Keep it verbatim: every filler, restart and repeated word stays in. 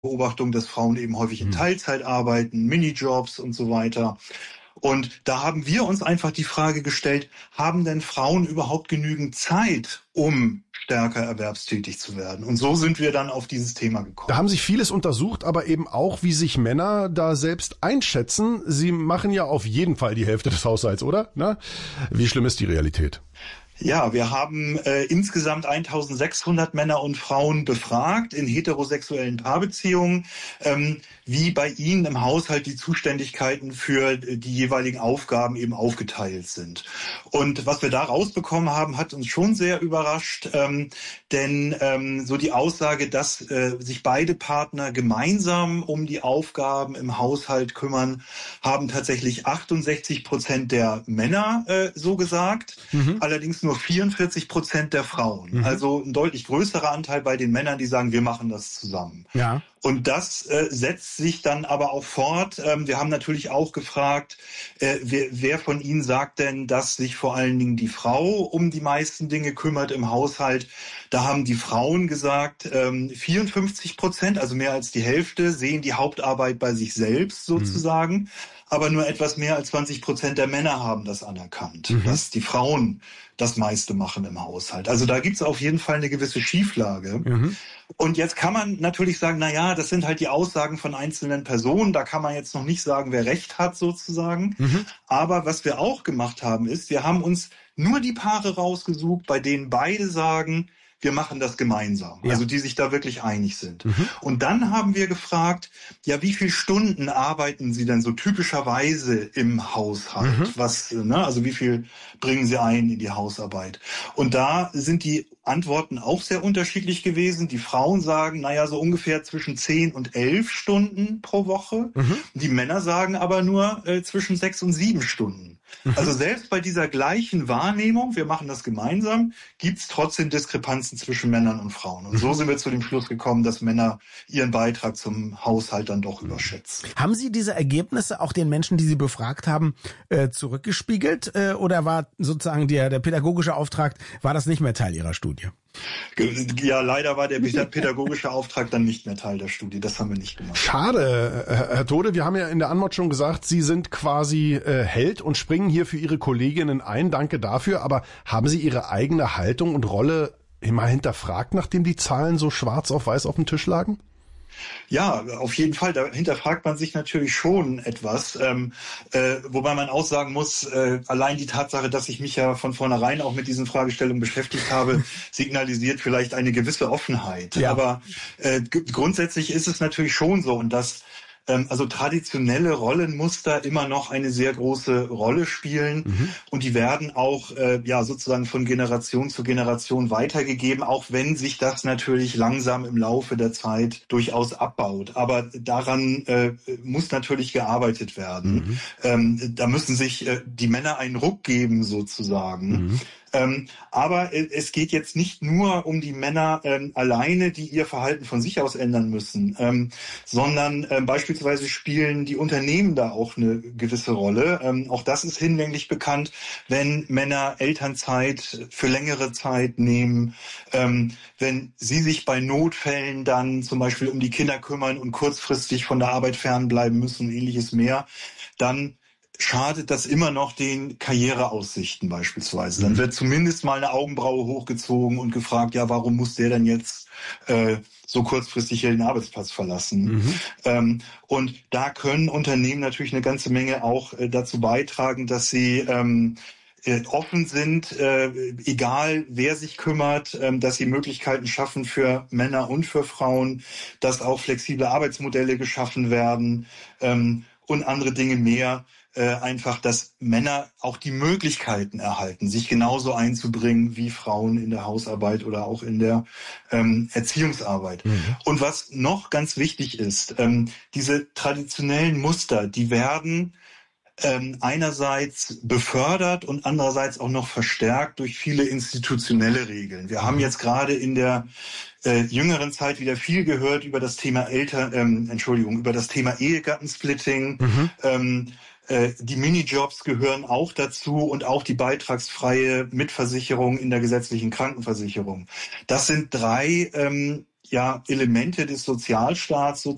Beobachtung, dass Frauen eben häufig in Teilzeit arbeiten, Minijobs und so weiter. Und da haben wir uns einfach die Frage gestellt, haben denn Frauen überhaupt genügend Zeit, um stärker erwerbstätig zu werden? Und so sind wir dann auf dieses Thema gekommen. Da haben sich vieles untersucht, aber eben auch, wie sich Männer da selbst einschätzen. Sie machen ja auf jeden Fall die Hälfte des Haushalts, oder? Na? Wie schlimm ist die Realität? Ja, wir haben äh, insgesamt eintausendsechshundert Männer und Frauen befragt in heterosexuellen Paarbeziehungen, ähm, wie bei ihnen im Haushalt die Zuständigkeiten für die jeweiligen Aufgaben eben aufgeteilt sind. Und was wir da rausbekommen haben, hat uns schon sehr überrascht, ähm, denn ähm, so die Aussage, dass äh, sich beide Partner gemeinsam um die Aufgaben im Haushalt kümmern, haben tatsächlich achtundsechzig Prozent der Männer äh, so gesagt, mhm. allerdings nur vierundvierzig Prozent der Frauen. Mhm. Also ein deutlich größerer Anteil bei den Männern, die sagen, wir machen das zusammen. Ja. Und das äh, setzt sich dann aber auch fort. Ähm, wir haben natürlich auch gefragt, äh, wer, wer von Ihnen sagt denn, dass sich vor allen Dingen die Frau um die meisten Dinge kümmert im Haushalt? Da haben die Frauen gesagt, ähm, vierundfünfzig Prozent, also mehr als die Hälfte, sehen die Hauptarbeit bei sich selbst sozusagen. Mhm. Aber nur etwas mehr als zwanzig Prozent der Männer haben das anerkannt, mhm. dass die Frauen das meiste machen im Haushalt. Also da gibt's auf jeden Fall eine gewisse Schieflage. Mhm. Und jetzt kann man natürlich sagen, na ja, das sind halt die Aussagen von einzelnen Personen. Da kann man jetzt noch nicht sagen, wer Recht hat sozusagen. Mhm. Aber was wir auch gemacht haben, ist, wir haben uns nur die Paare rausgesucht, bei denen beide sagen, wir machen das gemeinsam, ja. Also die sich da wirklich einig sind. Mhm. Und dann haben wir gefragt, ja, wie viele Stunden arbeiten Sie denn so typischerweise im Haushalt? Mhm. Was, ne, also wie viel bringen Sie ein in die Hausarbeit? Und da sind die Antworten auch sehr unterschiedlich gewesen. Die Frauen sagen, naja, so ungefähr zwischen zehn und elf Stunden pro Woche. Mhm. Die Männer sagen aber nur äh, zwischen sechs und sieben Stunden. Mhm. Also selbst bei dieser gleichen Wahrnehmung, wir machen das gemeinsam, gibt's trotzdem Diskrepanzen zwischen Männern und Frauen. Und so sind wir zu dem Schluss gekommen, dass Männer ihren Beitrag zum Haushalt dann doch überschätzen. Haben Sie diese Ergebnisse auch den Menschen, die Sie befragt haben, äh, zurückgespiegelt? Äh, oder war sozusagen der, der pädagogische Auftrag, war das nicht mehr Teil Ihrer Studie? Ja, leider war der pädagogische Auftrag dann nicht mehr Teil der Studie. Das haben wir nicht gemacht. Schade, Herr Tode. Wir haben ja in der Anmod schon gesagt, Sie sind quasi äh, Held und springen hier für Ihre Kolleginnen ein. Danke dafür. Aber haben Sie Ihre eigene Haltung und Rolle immer hinterfragt, nachdem die Zahlen so schwarz auf weiß auf dem Tisch lagen? Ja, auf jeden Fall. Da hinterfragt man sich natürlich schon etwas. Ähm, äh, wobei man auch sagen muss, äh, allein die Tatsache, dass ich mich ja von vornherein auch mit diesen Fragestellungen beschäftigt habe, signalisiert vielleicht eine gewisse Offenheit. Ja. Aber äh, g- grundsätzlich ist es natürlich schon so, und das also traditionelle Rollenmuster immer noch eine sehr große Rolle spielen. Mhm. Und die werden auch äh, ja sozusagen von Generation zu Generation weitergegeben, auch wenn sich das natürlich langsam im Laufe der Zeit durchaus abbaut. Aber daran äh, muss natürlich gearbeitet werden. Mhm. Ähm, da müssen sich äh, die Männer einen Ruck geben sozusagen. Mhm. Ähm, aber äh, es geht jetzt nicht nur um die Männer ähm, alleine, die ihr Verhalten von sich aus ändern müssen, ähm, sondern ähm, beispielsweise spielen die Unternehmen da auch eine gewisse Rolle. Ähm, auch das ist hinlänglich bekannt, wenn Männer Elternzeit für längere Zeit nehmen, ähm, wenn sie sich bei Notfällen dann zum Beispiel um die Kinder kümmern und kurzfristig von der Arbeit fernbleiben müssen und ähnliches mehr, dann schadet das immer noch den Karriereaussichten beispielsweise. Dann wird zumindest mal eine Augenbraue hochgezogen und gefragt, ja, warum muss der denn jetzt äh, so kurzfristig hier den Arbeitsplatz verlassen? Mhm. Ähm, und da können Unternehmen natürlich eine ganze Menge auch äh, dazu beitragen, dass sie ähm, äh, offen sind, äh, egal wer sich kümmert, äh, dass sie Möglichkeiten schaffen für Männer und für Frauen, dass auch flexible Arbeitsmodelle geschaffen werden ähm, und andere Dinge mehr. Äh, einfach, dass Männer auch die Möglichkeiten erhalten, sich genauso einzubringen wie Frauen in der Hausarbeit oder auch in der ähm, Erziehungsarbeit. Mhm. Und was noch ganz wichtig ist, ähm, diese traditionellen Muster, die werden ähm, einerseits befördert und andererseits auch noch verstärkt durch viele institutionelle Regeln. Wir haben jetzt gerade in der äh, jüngeren Zeit wieder viel gehört über das Thema Eltern, ähm, Entschuldigung, über das Thema Ehegattensplitting. Mhm. Ähm, Die Minijobs gehören auch dazu und auch die beitragsfreie Mitversicherung in der gesetzlichen Krankenversicherung. Das sind drei ähm, ja, Elemente des Sozialstaats